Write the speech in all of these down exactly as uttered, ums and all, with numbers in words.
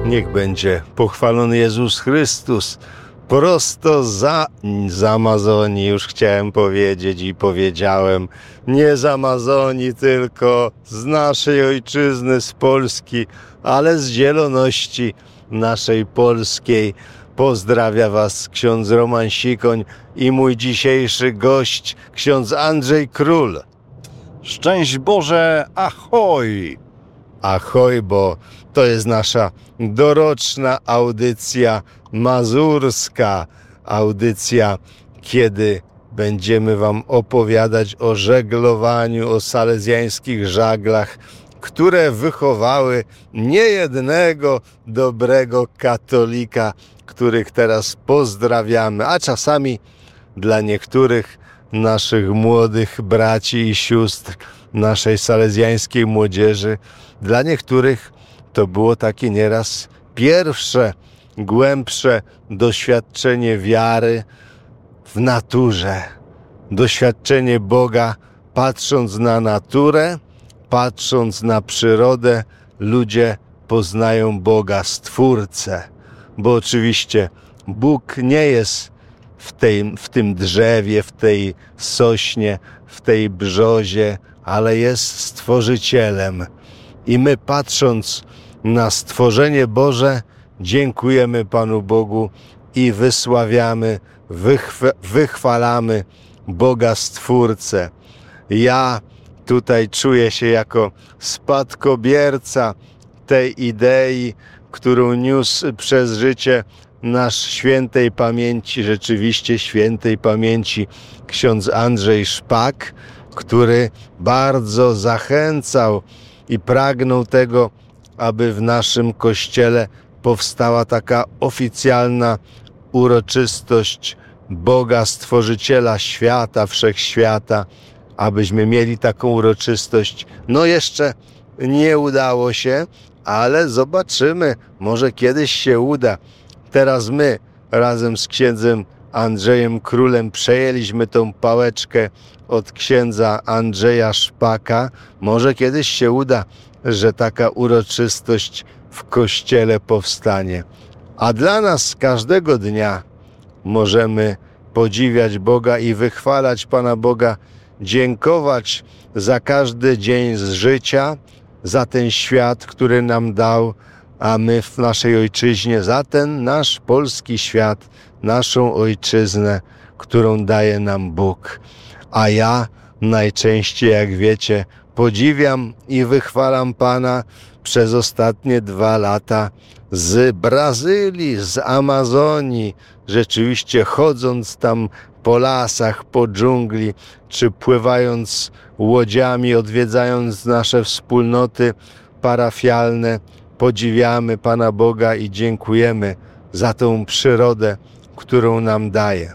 Niech będzie pochwalony Jezus Chrystus. Prosto za, z Amazonii, już chciałem powiedzieć i powiedziałem, nie z Amazonii, tylko z naszej ojczyzny, z Polski, ale z zieloności naszej polskiej. Pozdrawia Was ksiądz Roman Sikoń i mój dzisiejszy gość, ksiądz Andrzej Król. Szczęść Boże, ahoj! Ahoj, bo to jest nasza doroczna audycja mazurska. Audycja, kiedy będziemy Wam opowiadać o żeglowaniu, o salezjańskich żaglach, które wychowały niejednego dobrego katolika, których teraz pozdrawiamy, a czasami dla niektórych naszych młodych braci i sióstr, naszej salezjańskiej młodzieży, dla niektórych to było takie nieraz pierwsze, głębsze doświadczenie wiary w naturze. Doświadczenie Boga, patrząc na naturę, patrząc na przyrodę, ludzie poznają Boga, Stwórcę. Bo oczywiście Bóg nie jest w, tej, w tym drzewie, w tej sośnie, w tej brzozie, ale jest Stworzycielem. I my, patrząc na stworzenie Boże, dziękujemy Panu Bogu i wysławiamy, wychw- wychwalamy Boga Stwórcę. Ja tutaj czuję się jako spadkobierca tej idei, którą niósł przez życie nasz świętej pamięci, rzeczywiście świętej pamięci ksiądz Andrzej Szpak, który bardzo zachęcał i pragnął tego, aby w naszym kościele powstała taka oficjalna uroczystość Boga Stworzyciela świata, wszechświata, abyśmy mieli taką uroczystość. No jeszcze nie udało się, ale zobaczymy, może kiedyś się uda. Teraz my razem z księdzem Andrzejem Królem przejęliśmy tą pałeczkę od księdza Andrzeja Szpaka. Może kiedyś się uda, że taka uroczystość w kościele powstanie. A dla nas każdego dnia możemy podziwiać Boga i wychwalać Pana Boga, dziękować za każdy dzień z życia, za ten świat, który nam dał, a my w naszej ojczyźnie, za ten nasz polski świat, naszą ojczyznę, którą daje nam Bóg. A ja najczęściej, jak wiecie, podziwiam i wychwalam Pana przez ostatnie dwa lata z Brazylii, z Amazonii, rzeczywiście chodząc tam po lasach, po dżungli, czy pływając łodziami, odwiedzając nasze wspólnoty parafialne, podziwiamy Pana Boga i dziękujemy za tą przyrodę, którą nam daje.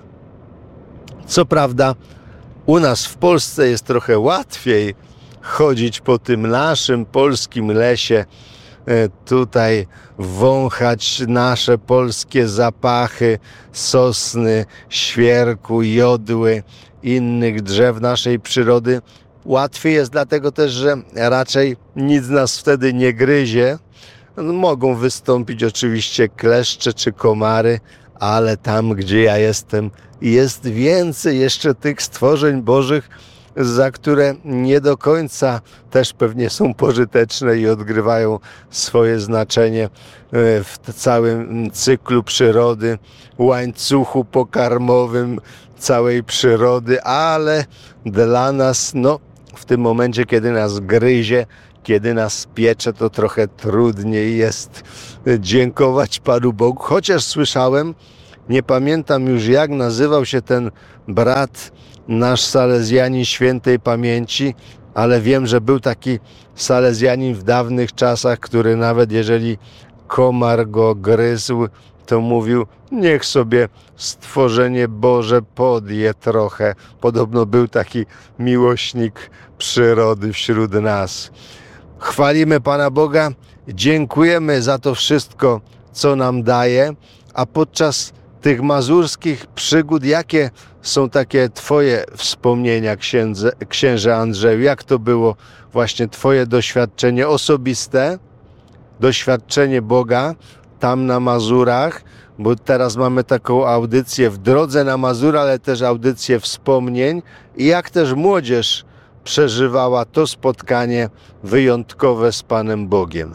Co prawda, u nas w Polsce jest trochę łatwiej chodzić po tym naszym polskim lesie, tutaj wąchać nasze polskie zapachy sosny, świerku, jodły, innych drzew naszej przyrody. Łatwiej jest dlatego też, że raczej nic nas wtedy nie gryzie. Mogą wystąpić oczywiście kleszcze czy komary, ale tam, gdzie ja jestem, jest więcej jeszcze tych stworzeń bożych, za które nie do końca też pewnie są pożyteczne i odgrywają swoje znaczenie w całym cyklu przyrody, łańcuchu pokarmowym całej przyrody, ale dla nas, no, w tym momencie, kiedy nas gryzie, kiedy nas piecze, to trochę trudniej jest dziękować Panu Bogu. Chociaż słyszałem, nie pamiętam już jak nazywał się ten brat, nasz salezjanin świętej pamięci, ale wiem, że był taki salezjanin w dawnych czasach, który nawet jeżeli komar go gryzł, to mówił, niech sobie stworzenie Boże podje trochę. Podobno był taki miłośnik przyrody wśród nas. Chwalimy Pana Boga, dziękujemy za to wszystko, co nam daje, a podczas tych mazurskich przygód, jakie są takie Twoje wspomnienia, księdze, księże Andrzeju? Jak to było właśnie Twoje doświadczenie osobiste, doświadczenie Boga, tam na Mazurach, bo teraz mamy taką audycję w drodze na Mazury, ale też audycję wspomnień i jak też młodzież przeżywała to spotkanie wyjątkowe z Panem Bogiem.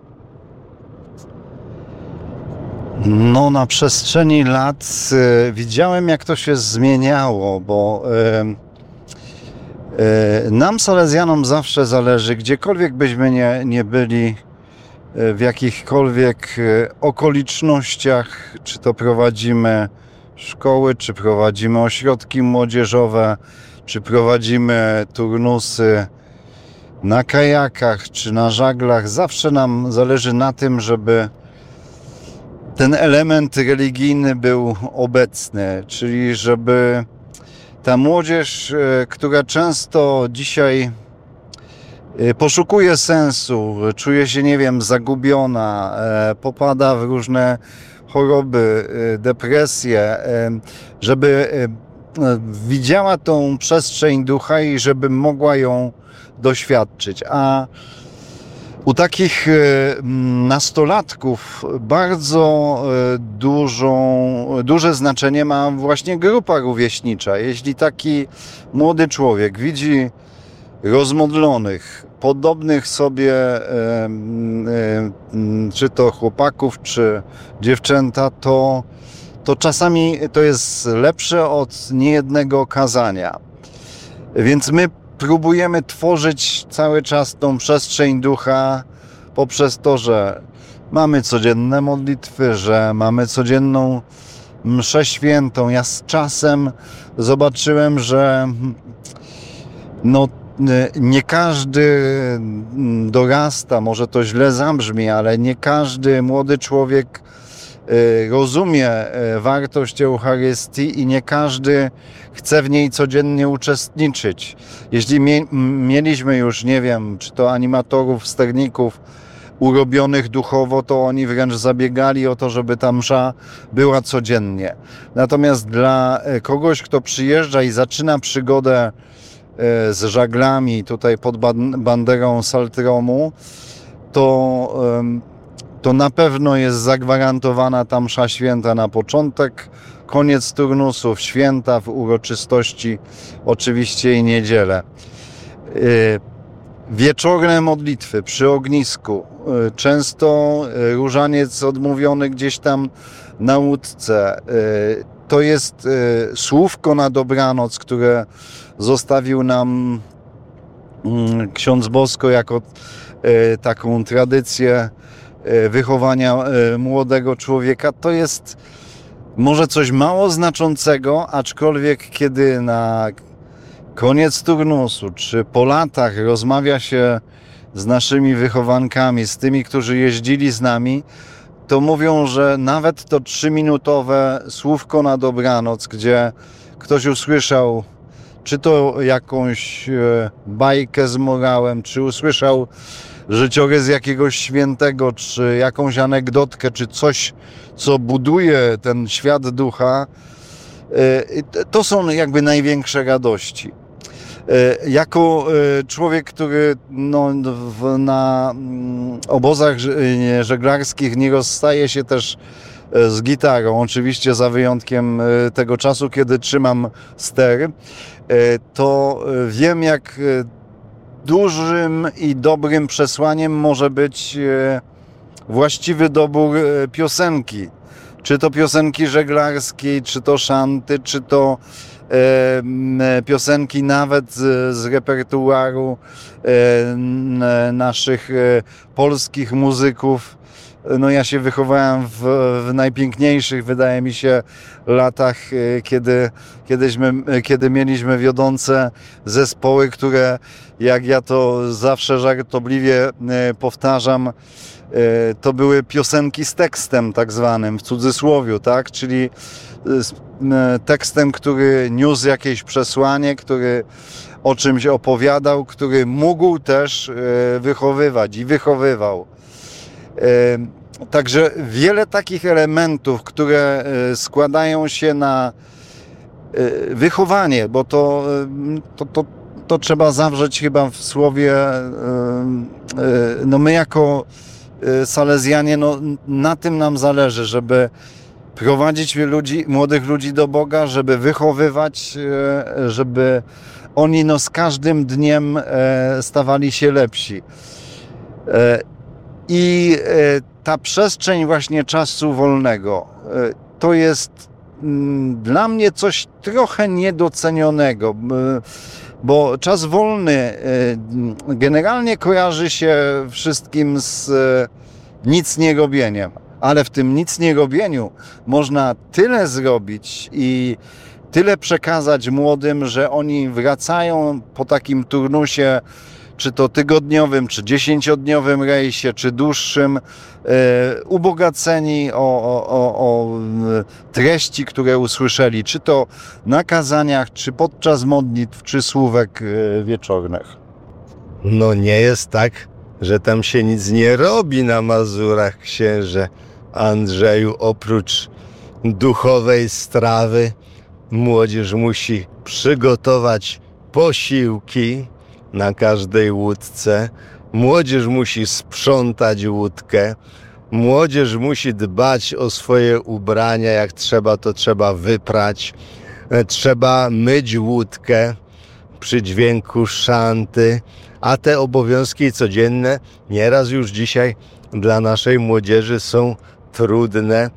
No, na przestrzeni lat y, widziałem, jak to się zmieniało, bo y, y, nam, Salezjanom, zawsze zależy, gdziekolwiek byśmy nie, nie byli, y, w jakichkolwiek y, okolicznościach, czy to prowadzimy szkoły, czy prowadzimy ośrodki młodzieżowe, czy prowadzimy turnusy na kajakach, czy na żaglach, zawsze nam zależy na tym, żeby ten element religijny był obecny, czyli żeby ta młodzież, która często dzisiaj poszukuje sensu, czuje się, nie wiem, zagubiona, popada w różne choroby, depresje, żeby widziała tą przestrzeń ducha i żeby mogła ją doświadczyć. A u takich nastolatków bardzo dużą, duże znaczenie ma właśnie grupa rówieśnicza. Jeśli taki młody człowiek widzi rozmodlonych, podobnych sobie czy to chłopaków, czy dziewczęta, to, to czasami to jest lepsze od niejednego kazania. Więc my próbujemy tworzyć cały czas tą przestrzeń ducha poprzez to, że mamy codzienne modlitwy, że mamy codzienną mszę świętą. Ja z czasem zobaczyłem, że no, nie każdy dorasta, może to źle zabrzmi, ale nie każdy młody człowiek rozumie wartość Eucharystii i nie każdy chce w niej codziennie uczestniczyć. Jeśli mie- mieliśmy już, nie wiem, czy to animatorów, sterników urobionych duchowo, to oni wręcz zabiegali o to, żeby ta msza była codziennie. Natomiast dla kogoś, kto przyjeżdża i zaczyna przygodę z żaglami tutaj pod banderą Saltromu, to to na pewno jest zagwarantowana ta msza święta na początek, koniec turnusów, święta, w uroczystości oczywiście i niedzielę. Wieczorne modlitwy przy ognisku, często różaniec odmówiony gdzieś tam na łódce. To jest słówko na dobranoc, które zostawił nam ksiądz Bosko jako taką tradycję wychowania młodego człowieka. To jest może coś mało znaczącego, aczkolwiek kiedy na koniec turnusu, czy po latach rozmawia się z naszymi wychowankami, z tymi, którzy jeździli z nami, to mówią, że nawet to trzyminutowe słówko na dobranoc, gdzie ktoś usłyszał czy to jakąś bajkę z morałem, czy usłyszał życiorys jakiegoś świętego, czy jakąś anegdotkę, czy coś, co buduje ten świat ducha, to są jakby największe radości. Jako człowiek, który no, w, na obozach żeglarskich nie rozstaje się też z gitarą, oczywiście za wyjątkiem tego czasu, kiedy trzymam ster, to wiem, jak dużym i dobrym przesłaniem może być właściwy dobór piosenki. Czy to piosenki żeglarskiej, czy to szanty, czy to e, piosenki nawet z, z repertuaru e, naszych e, polskich muzyków. No ja się wychowałem w, w najpiękniejszych, wydaje mi się, latach, kiedy, kiedyśmy, kiedy mieliśmy wiodące zespoły, które, jak ja to zawsze żartobliwie powtarzam, to były piosenki z tekstem tak zwanym, w cudzysłowiu, tak? Czyli z tekstem, który niósł jakieś przesłanie, który o czymś opowiadał, który mógł też wychowywać i wychowywał. Także wiele takich elementów, które składają się na wychowanie, bo to, to, to, to trzeba zawrzeć chyba w słowie, no my jako Salezjanie, no, na tym nam zależy, żeby prowadzić ludzi, młodych ludzi do Boga, żeby wychowywać, żeby oni no, z każdym dniem stawali się lepsi. I ta przestrzeń właśnie czasu wolnego to jest dla mnie coś trochę niedocenionego, bo czas wolny generalnie kojarzy się wszystkim z nic nie robieniem, ale w tym nic nie robieniu można tyle zrobić i tyle przekazać młodym, że oni wracają po takim turnusie, czy to tygodniowym, czy dziesięciodniowym rejsie, czy dłuższym, e, ubogaceni o, o, o, o treści, które usłyszeli, czy to na kazaniach, czy podczas modlitw, czy słówek e, wieczornych. No nie jest tak, że tam się nic nie robi na Mazurach, księże Andrzeju. Oprócz duchowej strawy młodzież musi przygotować posiłki na każdej łódce. Młodzież musi sprzątać łódkę. Młodzież musi dbać o swoje ubrania. Jak trzeba, to trzeba wyprać. Trzeba myć łódkę przy dźwięku szanty. A te obowiązki codzienne nieraz już dzisiaj dla naszej młodzieży są trudne.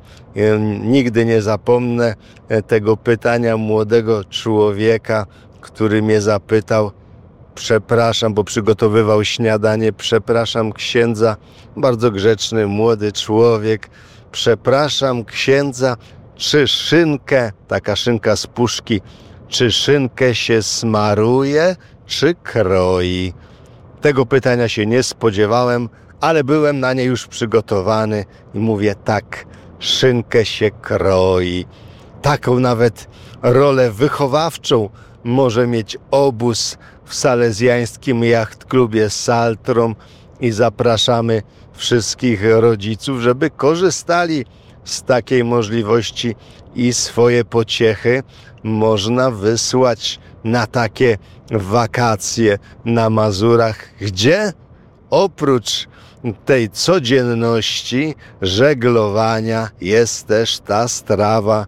Nigdy nie zapomnę tego pytania młodego człowieka, który mnie zapytał: przepraszam, bo przygotowywał śniadanie, przepraszam księdza, bardzo grzeczny młody człowiek, przepraszam księdza, czy szynkę, taka szynka z puszki, czy szynkę się smaruje, czy kroi? Tego pytania się nie spodziewałem, ale byłem na nie już przygotowany i mówię tak, szynkę się kroi. Taką nawet rolę wychowawczą może mieć obóz w salezjańskim jachtklubie Saltrom i zapraszamy wszystkich rodziców, żeby korzystali z takiej możliwości i swoje pociechy można wysłać na takie wakacje na Mazurach, gdzie oprócz tej codzienności żeglowania jest też ta strawa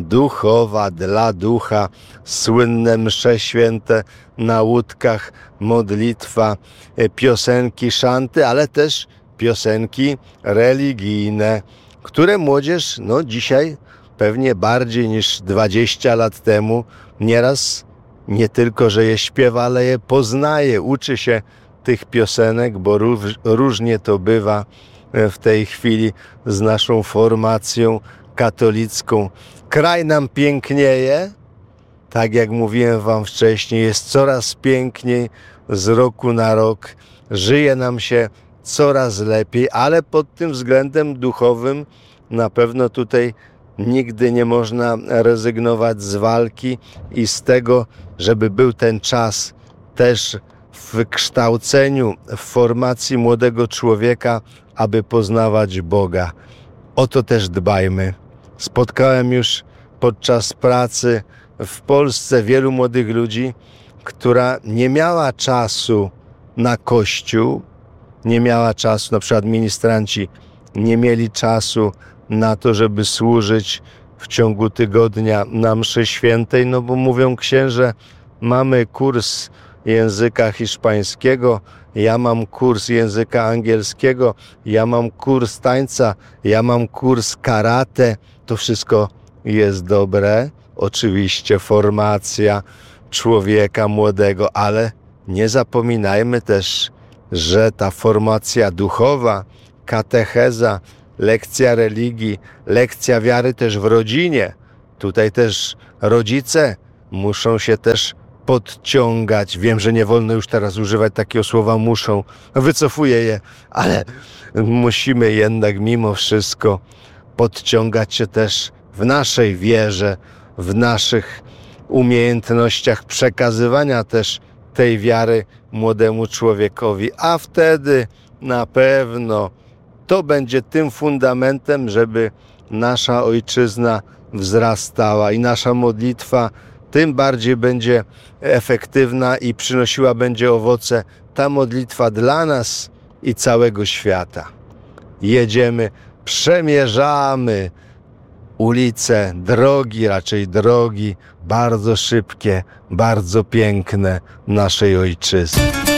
duchowa dla ducha, słynne msze święte na łódkach, modlitwa, piosenki, szanty, ale też piosenki religijne, które młodzież no dzisiaj pewnie bardziej niż dwadzieścia lat temu nieraz nie tylko, że je śpiewa, ale je poznaje, uczy się tych piosenek, bo różnie to bywa w tej chwili z naszą formacją katolicką. Kraj nam pięknieje, tak jak mówiłem wam wcześniej, jest coraz piękniej z roku na rok, żyje nam się coraz lepiej, ale pod tym względem duchowym na pewno tutaj nigdy nie można rezygnować z walki i z tego, żeby był ten czas też w wykształceniu, w formacji młodego człowieka, aby poznawać Boga. O to też dbajmy. Spotkałem już podczas pracy w Polsce wielu młodych ludzi, która nie miała czasu na Kościół, nie miała czasu, na przykład ministranci nie mieli czasu na to, żeby służyć w ciągu tygodnia na mszy świętej, no bo mówią księże, mamy kurs języka hiszpańskiego, ja mam kurs języka angielskiego, ja mam kurs tańca, ja mam kurs karate. To wszystko jest dobre, oczywiście formacja człowieka młodego, ale nie zapominajmy też, że ta formacja duchowa, katecheza, lekcja religii, lekcja wiary też w rodzinie. Tutaj też rodzice muszą się też podciągać. Wiem, że nie wolno już teraz używać takiego słowa muszą. Wycofuję je, ale musimy jednak mimo wszystko podciągać się też w naszej wierze, w naszych umiejętnościach przekazywania też tej wiary młodemu człowiekowi. A wtedy na pewno to będzie tym fundamentem, żeby nasza ojczyzna wzrastała i nasza modlitwa tym bardziej będzie efektywna i przynosiła będzie owoce ta modlitwa dla nas i całego świata. jedziemy, przemierzamy ulice, drogi, raczej drogi, bardzo szybkie, bardzo piękne naszej ojczyzny.